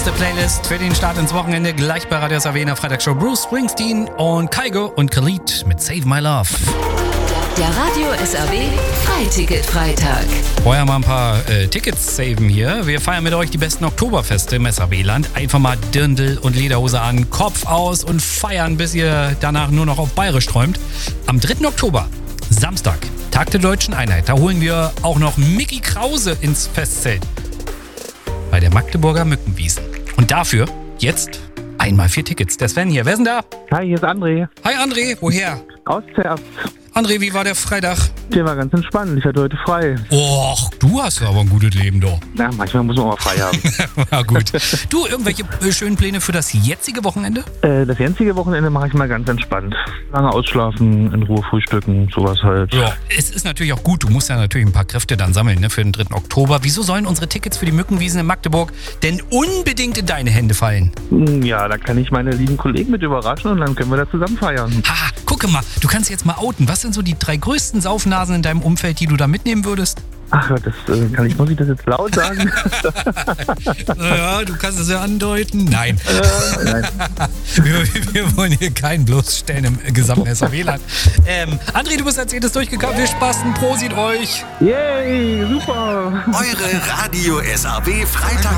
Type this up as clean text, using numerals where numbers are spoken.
beste Playlist für den Start ins Wochenende. Gleich bei Radio SAW in der Freitagsshow Bruce Springsteen und Kygo und Khalid mit Save My Love. Der Radio SAW Freiticket-Freitag. Vorher mal ein paar Tickets saven hier. Wir feiern mit euch die besten Oktoberfeste im SAW-Land. Einfach mal Dirndl und Lederhose an, Kopf aus und feiern, bis ihr danach nur noch auf Bayerisch träumt. Am 3. Oktober, Samstag, Tag der Deutschen Einheit. Da holen wir auch noch Mickey Krause ins Festzelt. Bei der Magdeburger Mückenwiesen. Und dafür jetzt einmal 4 Tickets. Der Sven hier. Wer ist denn da? Hi, hier ist André. Hi André, woher? Aus Zerst. André, wie war der Freitag? Der war ganz entspannt. Ich hatte heute frei. Och, du hast aber ein gutes Leben, doch. Na, manchmal muss man auch frei haben. Na gut. Du, irgendwelche schönen Pläne für das jetzige Wochenende? Das jetzige Wochenende mache ich mal ganz entspannt. Lange ausschlafen, in Ruhe frühstücken, sowas halt. Ja, es ist natürlich auch gut. Du musst ja natürlich ein paar Kräfte dann sammeln, ne, für den 3. Oktober. Wieso sollen unsere Tickets für die Mückenwiesen in Magdeburg denn unbedingt in deine Hände fallen? Ja, da kann ich meine lieben Kollegen mit überraschen und dann können wir da zusammen feiern. Haha, gucke mal, du kannst jetzt mal outen. Was sind so die 3 größten Saufnasen in deinem Umfeld, die du da mitnehmen würdest? Ach Gott, muss ich das jetzt laut sagen? Naja, du kannst es ja andeuten. Nein. Nein. Wir wollen hier keinen bloßstellen im gesamten SAW-Land. André, du bist als jedes durchgekommen. Wir spaßen. Prosit euch. Yay, super. Eure Radio SAW Freitag